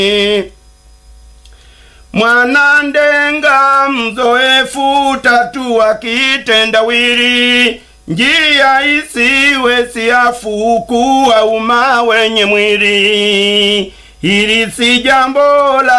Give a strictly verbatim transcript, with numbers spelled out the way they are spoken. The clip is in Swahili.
Mwanandenga mzoefu tatua kitendawili, njia isiwe siafu kuwa uma wenye mwili. Hili si jambo la